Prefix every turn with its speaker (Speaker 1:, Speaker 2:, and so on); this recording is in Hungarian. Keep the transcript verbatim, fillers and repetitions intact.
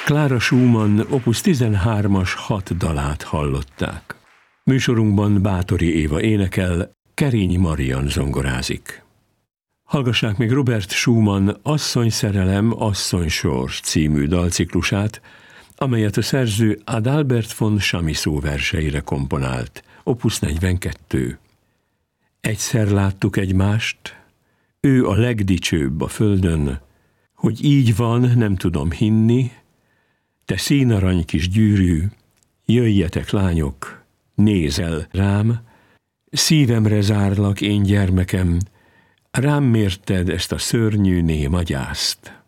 Speaker 1: Klára Schumann opus tizenhármas hat dalát hallották. Műsorunkban Báthori Éva énekel, Kerényi Marian zongorázik. Hallgassák még Robert Schumann Asszonyszerelem, asszonysors című dalciklusát, amelyet a szerző Adalbert von Chamisso verseire komponált, opus negyvenkettő. Egyszer láttuk egymást, ő a legdicsőbb a földön, hogy így van, nem tudom hinni, te színarany kis gyűrű, jöjjetek lányok, nézel rám, szívemre zárlak én gyermekem, rám mérted ezt a szörnyű néma gyászt.